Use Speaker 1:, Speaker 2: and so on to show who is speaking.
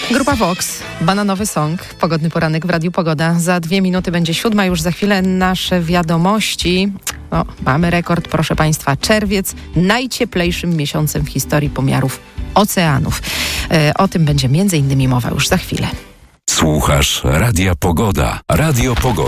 Speaker 1: Grupa Vox, Bananowy Song, pogodny poranek w Radiu Pogoda. Za 2 minuty będzie 7, już za chwilę nasze wiadomości. Mamy rekord, proszę Państwa, czerwiec, najcieplejszym miesiącem w historii pomiarów oceanów. O tym będzie między innymi mowa już za chwilę.
Speaker 2: Słuchasz Radia Pogoda. Radio Pogoda.